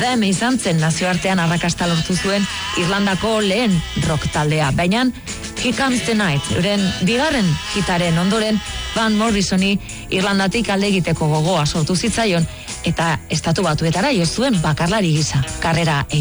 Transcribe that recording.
Them izan zen nazioartean arrakasta lortu zuen Irlandako lehen rock taldea. Baina Here Comes the Night, euren bigarren hitaren ondoren Van Morrisoni Irlandatik alde egiteko gogoa sortu zitzaion eta Estatu Batuetara jo zuen bakarlari gisa karrera